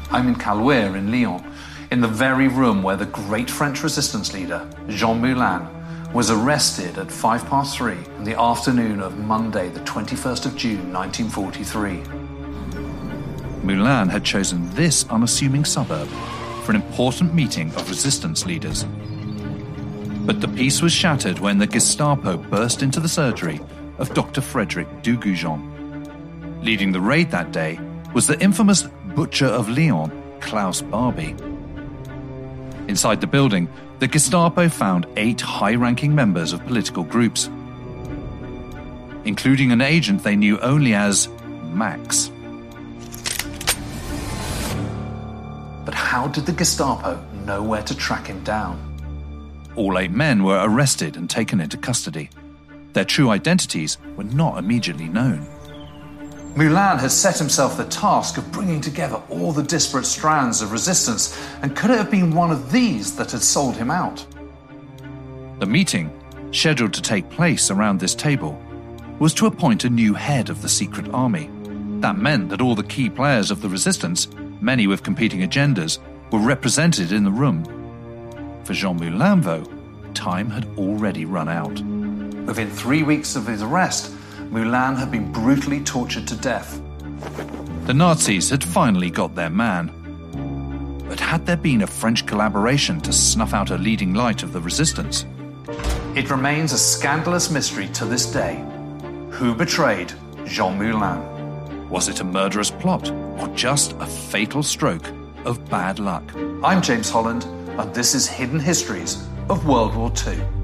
I'm in Caluire in Lyon, in the very room where the great French resistance leader, Jean Moulin, was arrested at 3:05 in the afternoon of Monday, the 21st of June, 1943. Moulin had chosen this unassuming suburb for an important meeting of resistance leaders. But the peace was shattered when the Gestapo burst into the surgery of Dr. Frederick Dugoujon. Leading the raid that day was the infamous butcher of Lyon, Klaus Barbie. Inside the building, the Gestapo found 8 high-ranking members of political groups, including an agent they knew only as Max. But how did the Gestapo know where to track him down? All 8 men were arrested and taken into custody. Their true identities were not immediately known. Moulin had set himself the task of bringing together all the disparate strands of resistance, and could it have been one of these that had sold him out? The meeting, scheduled to take place around this table, was to appoint a new head of the secret army. That meant that all the key players of the resistance, many with competing agendas, were represented in the room. For Jean Moulin, though, time had already run out. Within 3 weeks of his arrest, Moulin had been brutally tortured to death. The Nazis had finally got their man. But had there been a French collaboration to snuff out a leading light of the resistance? It remains a scandalous mystery to this day. Who betrayed Jean Moulin? Was it a murderous plot, or just a fatal stroke of bad luck? I'm James Holland, and this is Hidden Histories of World War II.